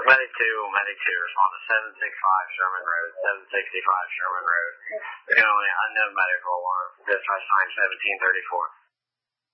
Medic 2, respond to 765 Sherman Road, 765 Sherman Road. Only unknown medical alarm. Dispatch 1734.